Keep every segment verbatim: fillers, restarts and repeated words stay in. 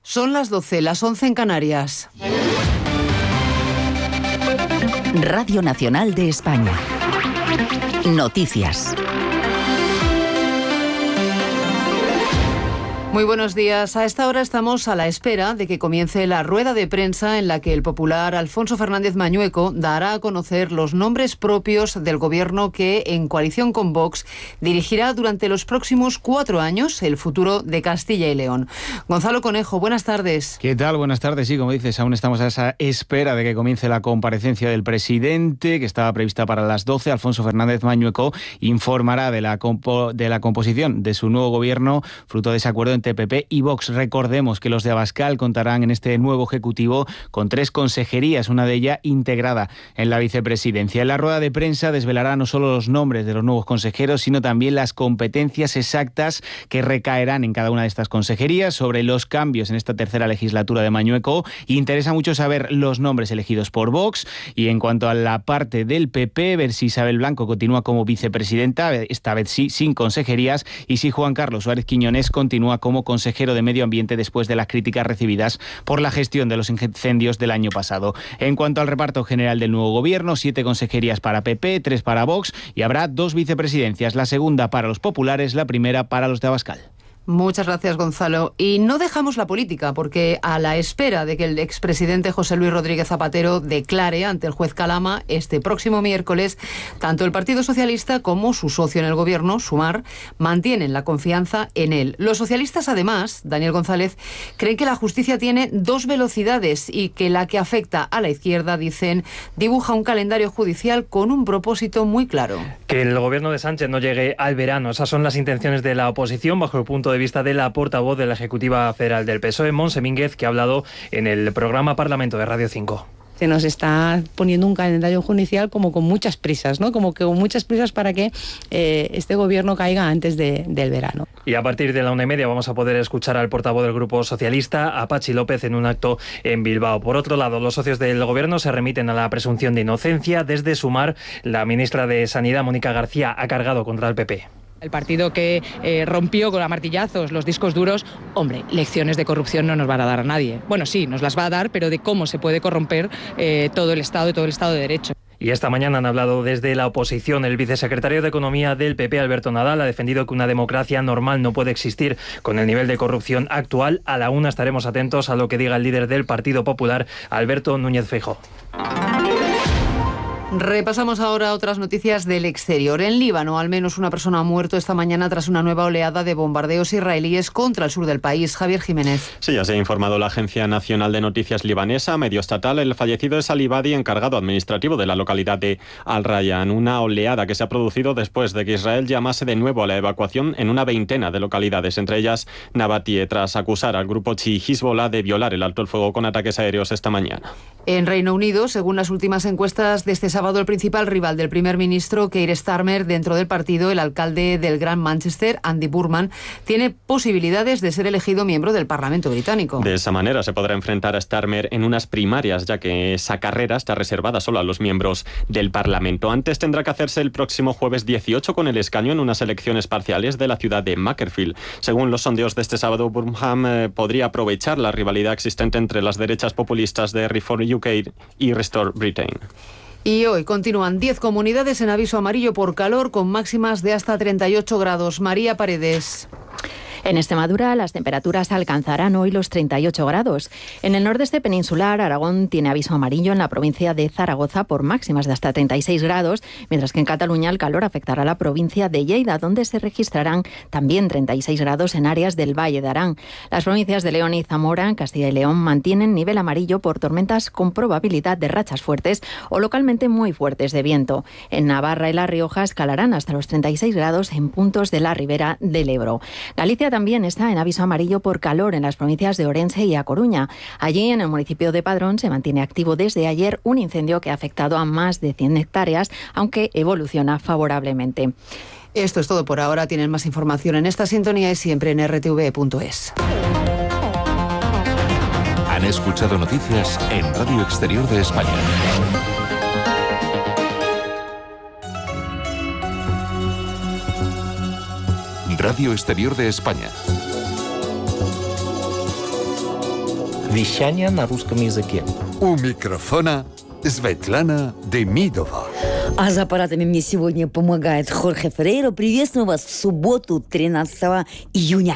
Son las doce, las once en Canarias. Radio Nacional de España. Noticias. Muy buenos días. A esta hora estamos a la espera de que comience la rueda de prensa en la que el popular Alfonso Fernández Mañueco dará a conocer los nombres propios del gobierno que, en coalición con Vox, dirigirá durante los próximos cuatro años el futuro de Castilla y León. Gonzalo Conejo, buenas tardes. ¿Qué tal? Buenas tardes. Sí, como dices, aún estamos a esa espera de que comience la comparecencia del presidente, que estaba prevista para las doce. Alfonso Fernández Mañueco informará de la, compo- de la composición de su nuevo gobierno, fruto de ese acuerdo entre P P y Vox. Recordemos que los de Abascal contarán en este nuevo ejecutivo con tres consejerías, una de ellas integrada en la vicepresidencia. En la rueda de prensa desvelará no solo los nombres de los nuevos consejeros, sino también las competencias exactas que recaerán en cada una de estas consejerías. Sobre los cambios en esta tercera legislatura de Mañueco, interesa mucho saber los nombres elegidos por Vox, y en cuanto a la parte del P P, ver si Isabel Blanco continúa como vicepresidenta, esta vez sí, sin consejerías, y si Juan Carlos Suárez Quiñones continúa como como consejero de Medio Ambiente después de las críticas recibidas por la gestión de los incendios del año pasado. En cuanto al reparto general del nuevo gobierno, siete consejerías para P P, tres para Vox, y habrá dos vicepresidencias, la segunda para los populares, la primera para los de Abascal. Muchas gracias, Gonzalo. Y no dejamos la política, porque a la espera de que el expresidente José Luis Rodríguez Zapatero declare ante el juez Calama este próximo miércoles, tanto el Partido Socialista como su socio en el gobierno, Sumar, mantienen la confianza en él. Los socialistas, además, Daniel González, creen que la justicia tiene dos velocidades y que la que afecta a la izquierda, dicen, dibuja un calendario judicial con un propósito muy claro. Que el gobierno de Sánchez no llegue al verano. Esas son las intenciones de la oposición, bajo el punto de vista de la portavoz de la Ejecutiva Federal del P S O E, Montse Mínguez, que ha hablado en el programa Parlamento de Radio cinco. Se nos está poniendo un calendario judicial como con muchas prisas, ¿no? Como que con muchas prisas para que eh, este gobierno caiga antes de, del verano. Y a partir de la una y media vamos a poder escuchar al portavoz del Grupo Socialista, a Patxi López, en un acto en Bilbao. Por otro lado, los socios del gobierno se remiten a la presunción de inocencia. Desde Sumar, la ministra de Sanidad, Mónica García, ha cargado contra el P P. El partido que eh, rompió con a martillazos los discos duros, hombre, lecciones de corrupción no nos van a dar a nadie. Bueno, sí, nos las va a dar, pero de cómo se puede corromper eh, todo el Estado y todo el Estado de Derecho. Y esta mañana han hablado desde la oposición. El vicesecretario de Economía del P P, Alberto Nadal, ha defendido que una democracia normal no puede existir con el nivel de corrupción actual. A la una estaremos atentos a lo que diga el líder del Partido Popular, Alberto Núñez Feijóo. Repasamos ahora otras noticias del exterior. En Líbano, al menos una persona ha muerto esta mañana tras una nueva oleada de bombardeos israelíes contra el sur del país. Javier Jiménez. Sí, ya se ha informado la Agencia Nacional de Noticias libanesa, medio estatal. El fallecido es Ali Badi, encargado administrativo de la localidad de Al-Rayyan. Una oleada que se ha producido después de que Israel llamase de nuevo a la evacuación en una veintena de localidades, entre ellas Nabatie, tras acusar al grupo chií Hezbollah de violar el alto el fuego con ataques aéreos esta mañana. En Reino Unido, según las últimas encuestas de este sábado, el principal rival del primer ministro, Keir Starmer, dentro del partido, el alcalde del Gran Manchester, Andy Burnham, tiene posibilidades de ser elegido miembro del Parlamento británico. De esa manera se podrá enfrentar a Starmer en unas primarias, ya que esa carrera está reservada solo a los miembros del Parlamento. Antes tendrá que hacerse el próximo jueves dieciocho con el escaño en unas elecciones parciales de la ciudad de Macclesfield. Según los sondeos de este sábado, Burnham eh, podría aprovechar la rivalidad existente entre las derechas populistas de Reform U K y Restore Britain. Y hoy continúan diez comunidades en aviso amarillo por calor, con máximas de hasta treinta y ocho grados. María Paredes. En Extremadura las temperaturas alcanzarán hoy los treinta y ocho grados. En el nordeste peninsular, Aragón tiene aviso amarillo en la provincia de Zaragoza por máximas de hasta treinta y seis grados, mientras que en Cataluña el calor afectará a la provincia de Lleida, donde se registrarán también treinta y seis grados en áreas del Valle de Arán. Las provincias de León y Zamora, en Castilla y León, mantienen nivel amarillo por tormentas con probabilidad de rachas fuertes o localmente muy fuertes de viento. En Navarra y La Rioja escalarán hasta los treinta y seis grados en puntos de la ribera del Ebro. Galicia también está en aviso amarillo por calor en las provincias de Orense y A Coruña. Allí, en el municipio de Padrón, se mantiene activo desde ayer un incendio que ha afectado a más de cien hectáreas, aunque evoluciona favorablemente. Esto es todo por ahora. Tienen más información en esta sintonía y siempre en r t v punto es. Han escuchado noticias en Radio Exterior de España. Radio Exterior de España. Вещание на русском языке. У микрофона Светлана Демидова. А за аппаратами мне сегодня помогает Хорхе Феррейро. Приветствую вас в субботу, тринадцатого июня.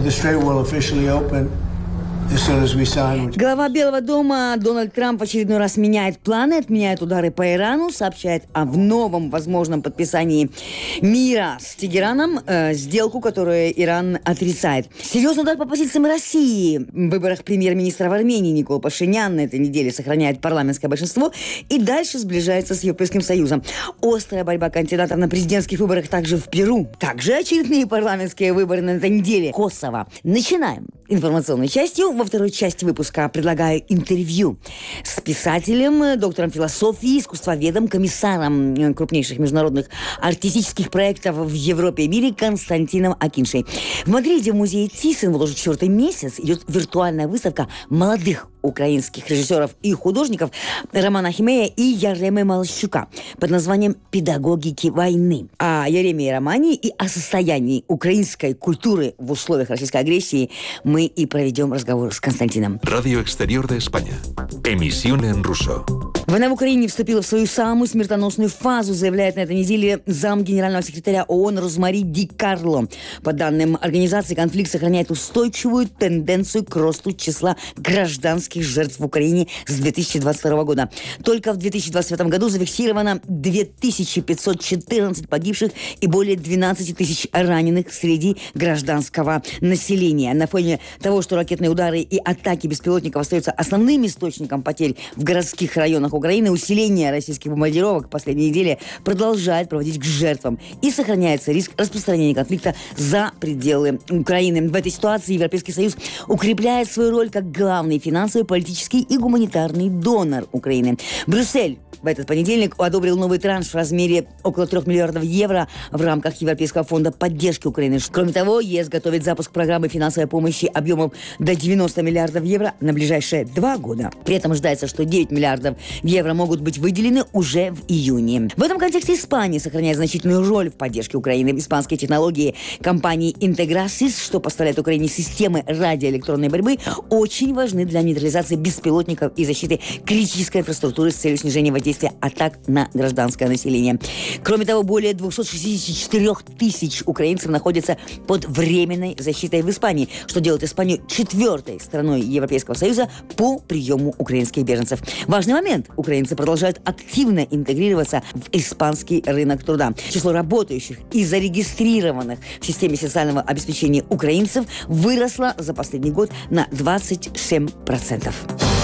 Глава Белого дома Дональд Трамп в очередной раз меняет планы, отменяет удары по Ирану, сообщает о новом возможном подписании мира с Тегераном, э, сделку, которую Иран отрицает. Серьезный удар по позициям России. В выборах премьер-министра в Армении Никол Пашинян на этой неделе сохраняет парламентское большинство и дальше сближается с Европейским Союзом. Острая борьба кандидатов на президентских выборах также в Перу. Также очередные парламентские выборы на этой неделе. Косово. Начинаем информационной частью. Во второй части выпуска предлагаю интервью с писателем, доктором философии, искусствоведом, комиссаром крупнейших международных артистических проектов в Европе и мире Константином Акиншей. В Мадриде в музее Тhyssen вот уже четвертый месяц идет виртуальная выставка молодых украинских режиссеров и художников Романа Химея и Яремы Малощука под названием «Педагогики войны». О Яреме и Романе и о состоянии украинской культуры в условиях российской агрессии мы и проведем разговор с Константином. Radio Exterior de España. Emisión en ruso. Война в Украине вступила в свою самую смертоносную фазу, заявляет на этой неделе зам генерального секретаря ООН Розмари Ди Карло. По данным организации, конфликт сохраняет устойчивую тенденцию к росту числа гражданских жертв в Украине с две тысячи двадцать второго года. Только в две тысячи двадцать пятом году зафиксировано две тысячи пятьсот четырнадцать погибших и более двенадцать тысяч раненых среди гражданского населения. На фоне того, что ракетные удары и атаки беспилотников остаются основным источником потерь в городских районах Украины, усиление российских бомбардировок в последние недели продолжает проводить к жертвам и сохраняется риск распространения конфликта за пределы Украины. В этой ситуации Европейский Союз укрепляет свою роль как главный финансовый, политический и гуманитарный донор Украины. Брюссель в этот понедельник одобрил новый транш в размере около трех миллиардов евро в рамках Европейского фонда поддержки Украины. Кроме того, ЕС готовит запуск программы финансовой помощи объемом до девяноста миллиардов евро на ближайшие два года. При этом ожидается, что девять миллиардов евро могут быть выделены уже в июне. В этом контексте Испания сохраняет значительную роль в поддержке Украины. Испанские технологии компании Integrasis, что поставляет Украине системы радиоэлектронной борьбы, очень важны для нейтрализации беспилотников и защиты критической инфраструктуры с целью снижения воздействия атак на гражданское население. Кроме того, более двухсот шестидесяти четырёх тысяч украинцев находятся под временной защитой в Испании, что делает Испанию четвертой страной Европейского Союза по приему украинских беженцев. Важный момент. Украинцы продолжают активно интегрироваться в испанский рынок труда. Число работающих и зарегистрированных в системе социального обеспечения украинцев выросло за последний год на двадцать семь процентов.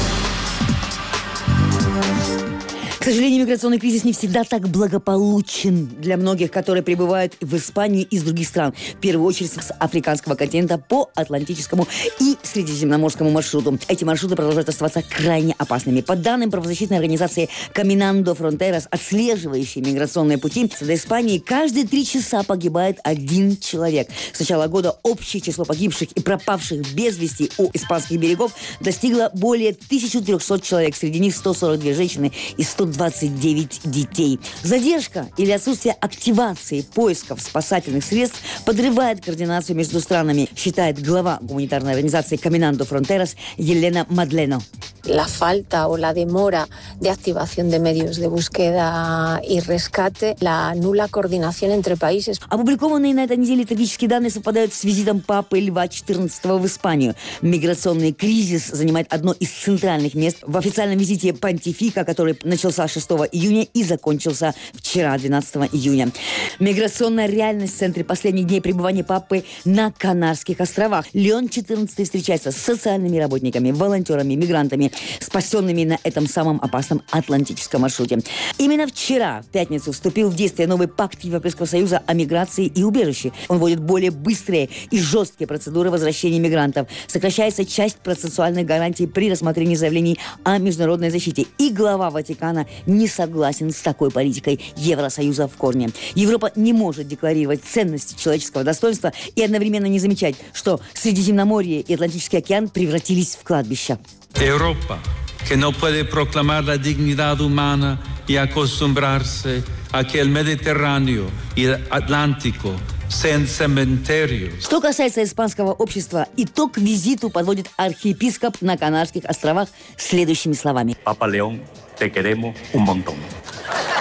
К сожалению, миграционный кризис не всегда так благополучен для многих, которые прибывают в Испанию из других стран. В первую очередь с африканского континента по Атлантическому и Средиземноморскому маршруту. Эти маршруты продолжают оставаться крайне опасными. По данным правозащитной организации Caminando Fronteras, отслеживающей миграционные пути до Испании, каждые три часа погибает один человек. С начала года общее число погибших и пропавших без вести у испанских берегов достигло более тысячи трехсот человек. Среди них сто сорок две женщины и сто двадцать девять детей. Задержка или отсутствие активации поисков спасательных средств подрывает координацию между странами, считает глава гуманитарной организации Caminando Fronteras Елена Мадлено. La falta o la demora de activación de medios de búsqueda y rescate, la nula coordinación entre países. Опубликованные на этой неделе трагические данные совпадают с визитом Папы Льва четырнадцатого в Испанию. Миграционный кризис занимает одно из центральных мест в официальном визите понтифика, который начался шестого июня и закончился вчера, двенадцатого июня. Миграционная реальность в центре последних дней пребывания Папы на Канарских островах. Леон четырнадцатый встречается с социальными работниками, волонтерами, мигрантами, спасенными на этом самом опасном атлантическом маршруте. Именно вчера, в пятницу, вступил в действие новый пакт Европейского Союза о миграции и убежище. Он вводит более быстрые и жесткие процедуры возвращения мигрантов. Сокращается часть процессуальных гарантий при рассмотрении заявлений о международной защите. И глава Ватикана не согласен с такой политикой Евросоюза в корне. Европа не может декларировать ценности человеческого достоинства и одновременно не замечать, что Средиземноморье и Атлантический океан превратились в кладбища. Europa, que no puede proclamar la dignidad humana y acostumbrarse a que el Mediterráneo y el Atlántico sin cementerios. Что касается испанского общества, итог визиту подводит архиепископ на Канарских островах следующими словами. Папа León, te queremos un montón.